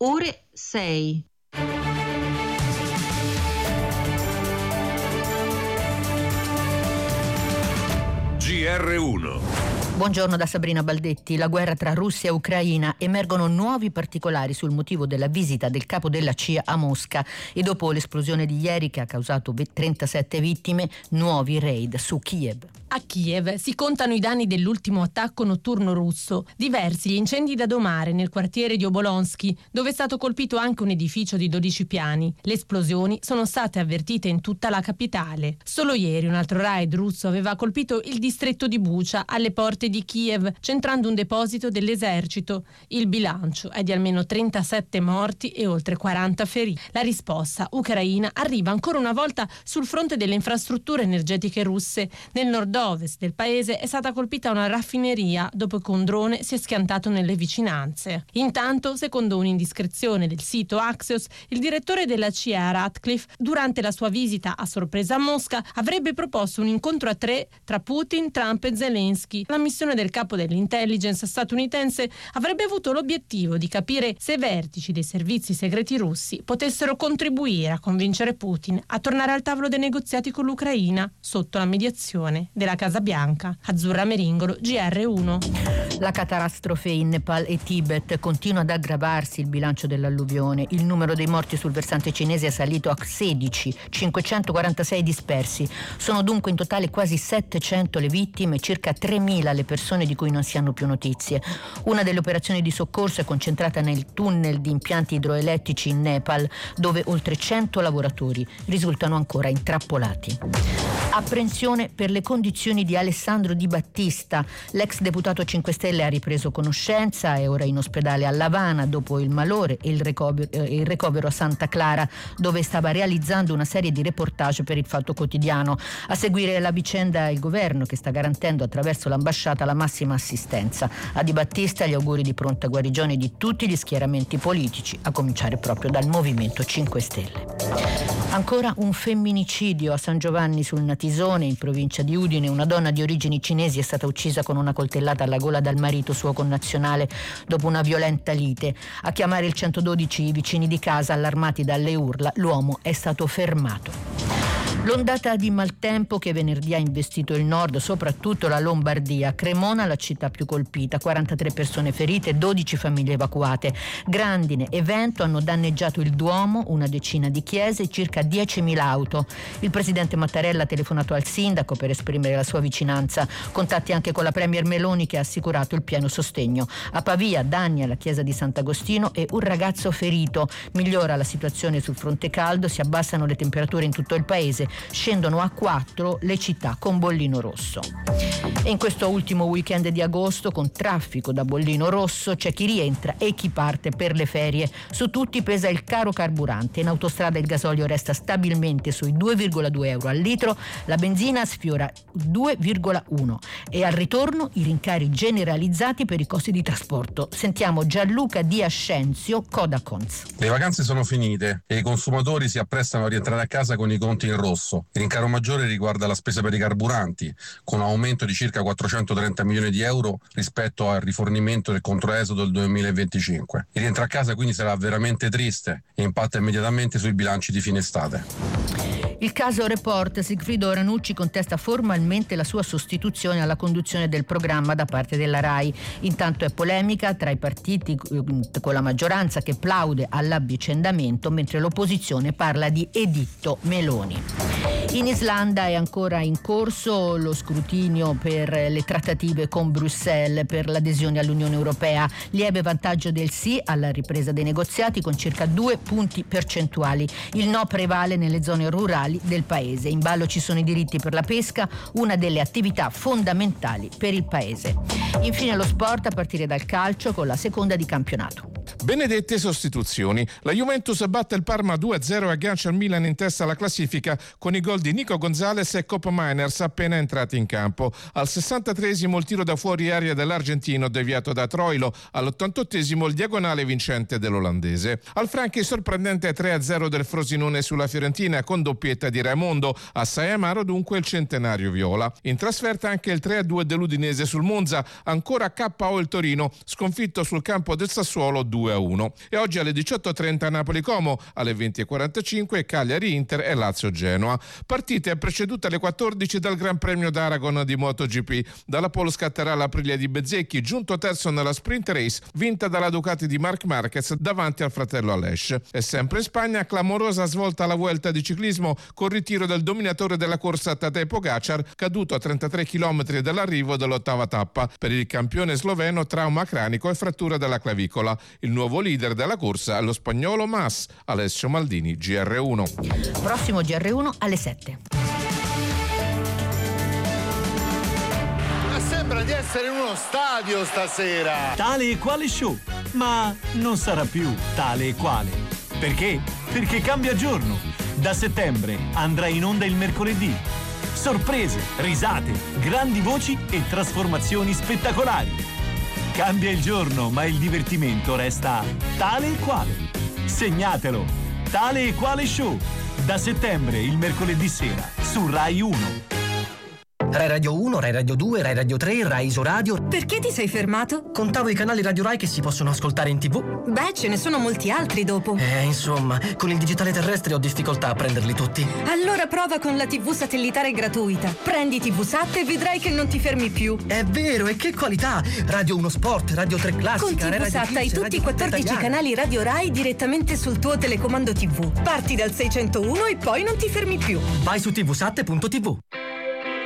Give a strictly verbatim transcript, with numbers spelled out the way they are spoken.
ore sei. G R uno. Buongiorno da Sabrina Baldetti. La guerra tra Russia e Ucraina, emergono nuovi particolari sul motivo della visita del capo della C I A a Mosca e dopo l'esplosione di ieri che ha causato trentasette vittime, nuovi raid su Kiev. A Kiev si contano i danni dell'ultimo attacco notturno russo. Diversi gli incendi da domare nel quartiere di Obolonsky, dove è stato colpito anche un edificio di dodici piani. Le esplosioni sono state avvertite in tutta la capitale. Solo ieri un altro raid russo aveva colpito il distretto di Bucha, alle porte di Kiev, centrando un deposito dell'esercito. Il bilancio è di almeno trentasette morti e oltre quaranta feriti. La risposta ucraina arriva ancora una volta sul fronte delle infrastrutture energetiche russe. Nel nord-ovest del paese è stata colpita una raffineria dopo che un drone si è schiantato nelle vicinanze. Intanto, secondo un'indiscrezione del sito Axios, il direttore della C I A Ratcliffe, durante la sua visita a sorpresa a Mosca, avrebbe proposto un incontro a tre tra Putin, Trump e Zelensky. La missione del capo dell'intelligence statunitense avrebbe avuto l'obiettivo di capire se i vertici dei servizi segreti russi potessero contribuire a convincere Putin a tornare al tavolo dei negoziati con l'Ucraina sotto la mediazione della Casa Bianca. Azzurra Meringolo, G R uno. La catastrofe in Nepal e Tibet continua ad aggravarsi. Il bilancio dell'alluvione. Il numero dei morti sul versante cinese è salito a sedici, cinquecentoquarantasei dispersi. Sono dunque in totale quasi settecento le vittime, circa tremila le persone di cui non si hanno più notizie. Una delle operazioni di soccorso è concentrata nel tunnel di impianti idroelettrici in Nepal, dove oltre cento lavoratori risultano ancora intrappolati. Apprensione per le condizioni di Alessandro Di Battista. L'ex deputato cinque Stelle ha ripreso conoscenza, è ora in ospedale a L'Avana dopo il malore e il ricovero, eh, il ricovero a Santa Clara, dove stava realizzando una serie di reportage per il Fatto Quotidiano. A seguire la vicenda il governo, che sta garantendo attraverso l'ambasciata la massima assistenza. A Di Battista gli auguri di pronta guarigione di tutti gli schieramenti politici, a cominciare proprio dal Movimento cinque Stelle. Ancora un femminicidio a San Giovanni sul Natisone, in provincia di Udine. Una donna di origini cinesi è stata uccisa con una coltellata alla gola dal marito, suo connazionale, dopo una violenta lite. A chiamare il centododici i vicini di casa, allarmati dalle urla, l'uomo è stato fermato. L'ondata di maltempo che venerdì ha investito il nord, soprattutto la Lombardia. Cremona, la città più colpita, quarantatré persone ferite, dodici famiglie evacuate. Grandine e vento hanno danneggiato il Duomo, una decina di chiese e circa diecimila auto. Il presidente Mattarella ha telefonato al sindaco per esprimere la sua vicinanza. Contatti anche con la premier Meloni, che ha assicurato il pieno sostegno. A Pavia, danni alla chiesa di Sant'Agostino e un ragazzo ferito. Migliora la situazione sul fronte caldo, si abbassano le temperature in tutto il paese. Scendono a quattro le città con bollino rosso. E in questo ultimo weekend di agosto, con traffico da bollino rosso, c'è chi rientra e chi parte per le ferie. Su tutti pesa il caro carburante. In autostrada il gasolio resta stabilmente sui due virgola due euro al litro, la benzina sfiora due virgola uno e al ritorno i rincari generalizzati per i costi di trasporto. Sentiamo Gianluca Di Ascenzio, Codacons. Le vacanze sono finite e i consumatori si apprestano a rientrare a casa con i conti in rosso. Il rincaro maggiore riguarda la spesa per i carburanti, con un aumento di circa quattrocentotrenta milioni di euro rispetto al rifornimento del controesodo del duemilaventicinque. Il rientro a casa quindi sarà veramente triste e impatta immediatamente sui bilanci di fine estate. Il caso Report, Sigfrido Ranucci contesta formalmente la sua sostituzione alla conduzione del programma da parte della RAI. Intanto è polemica tra i partiti con la maggioranza che plaude all'avvicendamento, mentre l'opposizione parla di editto Meloni. In Islanda è ancora in corso lo scrutinio per le trattative con Bruxelles per l'adesione all'Unione Europea. Lieve vantaggio del sì alla ripresa dei negoziati con circa due punti percentuali. Il no prevale nelle zone rurali del paese. In ballo ci sono i diritti per la pesca, una delle attività fondamentali per il paese. Infine lo sport, a partire dal calcio con la seconda di campionato. Benedette sostituzioni. La Juventus batte il Parma due a zero e aggancia il Milan in testa alla classifica con i gol di Nico Gonzalez e Cop Miners appena entrati in campo. Al sessantatreesimo il tiro da fuori area dell'argentino deviato da Troilo, all'ottantottesimo il diagonale vincente dell'olandese. Al Franchi sorprendente tre a zero del Frosinone sulla Fiorentina con doppietta di Raimondo. Assai amaro dunque il centenario viola. In trasferta anche il tre a due dell'Udinese sul Monza, ancora K O il Torino, sconfitto sul campo del Sassuolo due due a uno. E oggi alle diciotto e trenta Napoli-Como, alle venti e quarantacinque Cagliari-Inter e Lazio-Genoa. Partite precedute alle quattordici dal Gran Premio d'Aragon di MotoGP. Dalla pole scatterà l'Aprilia di Bezzecchi, giunto terzo nella sprint race, vinta dalla Ducati di Marc Marquez davanti al fratello Aleix. E sempre in Spagna, clamorosa svolta alla Vuelta di ciclismo col ritiro del dominatore della corsa Tadej Pogacar, caduto a trentatré chilometri dall'arrivo dell'ottava tappa. Per il campione sloveno, trauma cranico e frattura della clavicola. Il nuovo leader della corsa è lo spagnolo Mas. Alessio Maldini, G R uno. Prossimo G R uno alle sette. Sembra di essere in uno stadio stasera. Tale e quale show, ma non sarà più tale e quale. Perché? Perché cambia giorno. Da settembre andrà in onda il mercoledì. Sorprese, risate, grandi voci e trasformazioni spettacolari. Cambia il giorno, ma il divertimento resta tale e quale. Segnatelo. Tale e quale show. Da settembre il mercoledì sera su Rai uno. Rai Radio uno, Rai Radio due, Rai Radio tre, Rai Isoradio. Perché ti sei fermato? Contavo i canali Radio Rai che si possono ascoltare in tv. Beh, ce ne sono molti altri dopo. Eh, insomma, con il digitale terrestre ho difficoltà a prenderli tutti. Allora prova con la tivù satellitare gratuita. Prendi tivusat e vedrai che non ti fermi più. È vero, e che qualità! Radio uno Sport, Radio tre Classica, con tivusat hai tutti i quattordici canali Radio Rai direttamente sul tuo telecomando tivù. Parti dal seicentouno e poi non ti fermi più. Vai su tivusat punto tv.